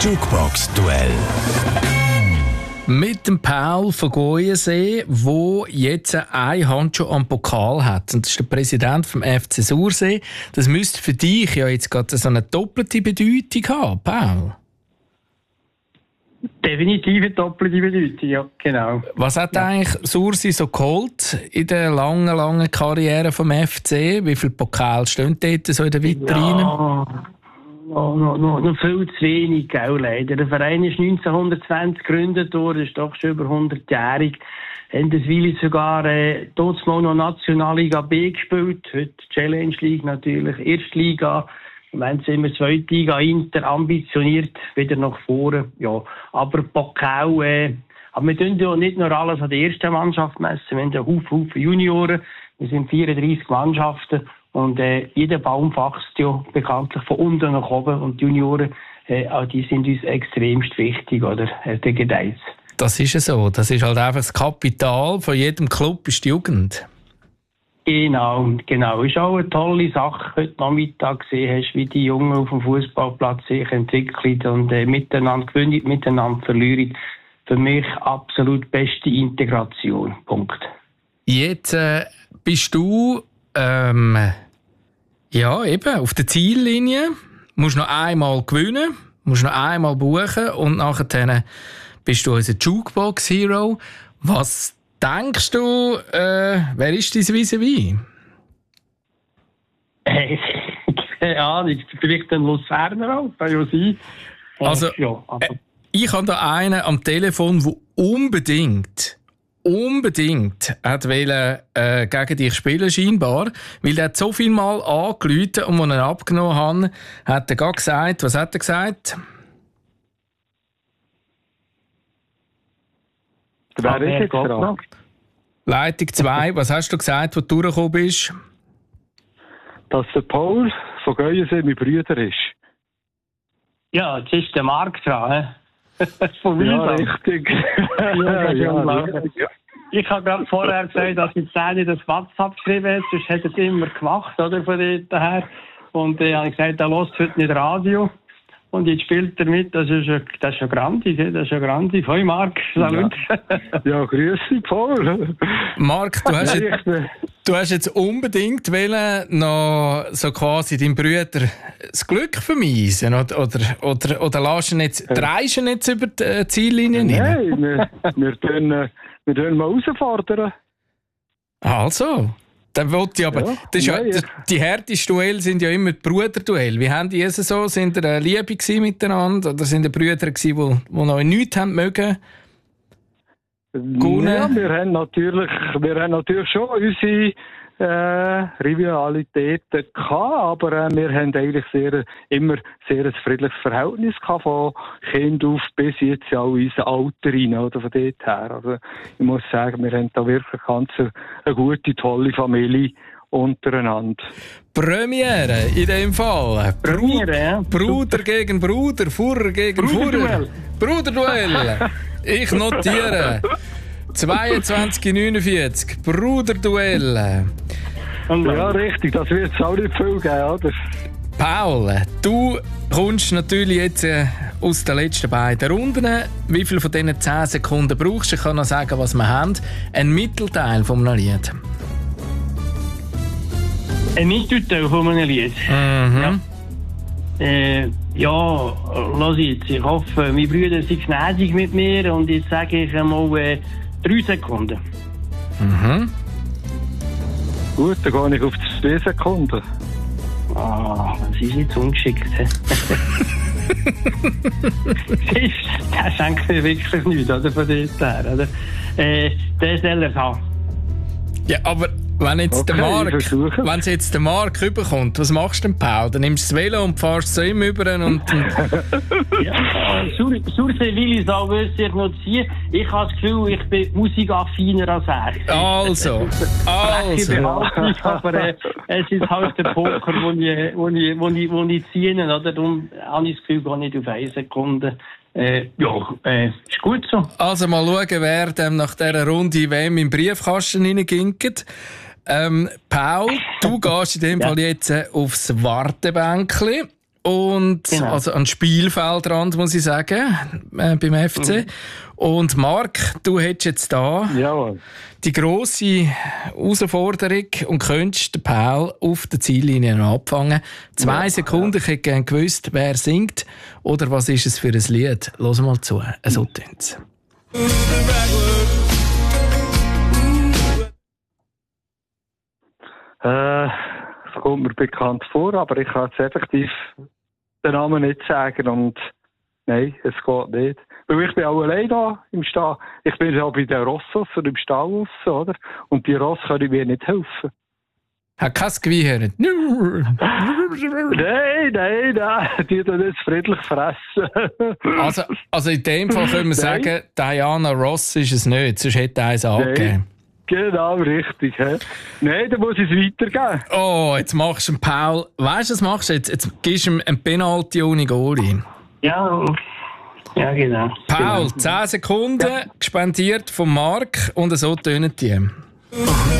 Jukebox-Duell. Mit dem Paul von Goyensee, der jetzt eine Hand schon am Pokal hat. Und das ist der Präsident vom FC Sursee. Das müsste für dich ja jetzt gerade so eine doppelte Bedeutung haben, Paul. Definitiv eine doppelte Bedeutung, ja, genau. Was hat eigentlich Sursee so geholt in der langen Karriere vom FC? Wie viele Pokale stehen dort so in der Vitrine? Ja, noch viel zu wenig, gell, leider. Der Verein ist 1920 gegründet worden, ist doch schon über 100-jährig. Haben das Weile sogar dort mal noch Nationalliga B gespielt, heute Challenge League natürlich, Erstliga. Im Moment sind wir Zweitliga Inter ambitioniert, wieder nach vorne. Ja, aber Pokal, aber wir tun ja nicht nur alles an der ersten Mannschaft messen, wir haben ja Haufen Junioren, wir sind 34 Mannschaften und jeder Baum wächst ja bekanntlich von unten nach oben und die Junioren, die sind uns extremst wichtig, oder? Der Gedeiß. Das ist ja so, das ist halt einfach das Kapital von jedem Club, ist die Jugend. Genau. Ist auch eine tolle Sache, heute Nachmittag gesehen hast, wie die Jungen auf dem Fußballplatz sich entwickeln und miteinander gewinnen, miteinander verlieren. Für mich absolut beste Integration. Punkt. Jetzt bist du eben auf der Ziellinie. Musst noch einmal gewinnen, musst noch einmal buchen und nachher bist du unser Jukebox-Hero. Was denkst du, wer ist dein Vis-à-vis? Keine Ahnung, vielleicht ein Luzerner auch, kann ja sein. Also, ich habe da einen am Telefon, der unbedingt hat wollen, gegen dich spielen, scheinbar, weil er so viel Mal angerufen und als er abgenommen hat, hat er gesagt, was hat er gesagt? Wer ist jetzt dran? Leitung 2, was hast du gesagt, wo du durchgekommen bist? Dass der Paul von Goyensee mein Bruder ist. Ja, jetzt ist der Marc dran. Von mir ja, richtig. Ja. Ich habe gerade vorher gesagt, dass ich Zähne das WhatsApp geschrieben habe, sonst hätte es immer gemacht, oder, von dort her. Und habe ich gesagt, er hört heute nicht Radio. Und jetzt spielt er mit, das ist ja grandig, das ist ja grandig. Hoi Marc, salut. Ja, grüß dich, Paul. Marc, du hast jetzt unbedingt wollen, noch so quasi deinem Bruder das Glück vermiesen, oder lässt ihn jetzt, dreist ihn jetzt über die Ziellinie rein? Nein, wir tun mal herausfordern. Also, dann wollte ich aber. Ja, das ist die härtesten Duelle sind ja immer die Bruderduelle. Wie haben die so? Sind ihr Liebe miteinander? Oder sind ihr Brüder, die noch nichts haben mögen? Ja, wir haben natürlich schon unsere Rivalitäten gehabt, aber wir haben eigentlich immer sehr ein friedliches Verhältnis gehabt, von Kind auf bis jetzt ja auch in unser Alter rein, oder von dort her. Also ich muss sagen, wir haben da wirklich ganz eine gute, tolle Familie untereinander. Premiere in dem Fall. Bruder gegen Bruder, Furrer gegen Furrer. Bruderduell. Ich notiere. 22:49, Bruderduell. Ja, richtig, das wird es auch nicht viel geben, oder? Paul, du kommst natürlich jetzt aus den letzten beiden Runden. Wie viel von diesen 10 Sekunden brauchst du? Ich kann noch sagen, was wir haben. Ein Mittelteil von einem Lied. Ein Mittelteil von einem Lied? Mhm. Ja. Lass jetzt. Ich hoffe, meine Brüder sind gnädig mit mir und jetzt sage ich einmal 3 Sekunden. Mhm. Gut, dann gehe ich auf 2 Sekunden. Das ist jetzt ungeschickt. Das schenkt mir wirklich nichts, oder, von dort her, oder? Der soll er haben. Ja, aber wenn jetzt der Marc rüberkommt, was machst du denn, Paul? Dann nimmst du das Velo und fahrst zu ihm rüber und... Ja, Sursee will ich auch wirklich noch ziehen. Ich habe das Gefühl, ich bin musikaffiner als er. Also. Aber es ist halt der Poker, wo ich ziehe, oder? Darum habe ich das Gefühl, gar nicht auf 1 Sekunde. Ist gut so. Also mal schauen, wer dem nach dieser Runde wem im Briefkasten reinginkt. Paul, du gehst in dem Fall jetzt aufs Wartebänkli und also an Spielfeldrand, muss ich sagen, beim FC. Und Marc, du hättest jetzt da die grosse Herausforderung und könntest den Paul auf der Ziellinie noch abfangen. 2 Sekunden, ich hätte gerne gewusst, wer singt oder was ist es für ein Lied. Hören wir mal zu, so tönt es. Das kommt mir bekannt vor, aber ich kann jetzt effektiv den Namen nicht sagen und nein, es geht nicht. Weil ich bin auch allein da im Stall. Ich bin ja bei den Rossos und im Stall raus, oder? Und die Ross können mir nicht helfen. Hat kein Gewehr. Nein, die tun jetzt friedlich fressen. Also in dem Fall können wir sagen, Diana Ross ist es nicht, sonst hätte er eins angegeben. Genau, richtig. He? Nein, dann muss ich es weitergeben. Oh, jetzt machst du einen Paul. Weißt du, was machst du jetzt? Jetzt gibst du ihm einen Penalty ohne Goalie. Ja, genau. Paul, 10 Sekunden gespendiert von Marc und so tönen die.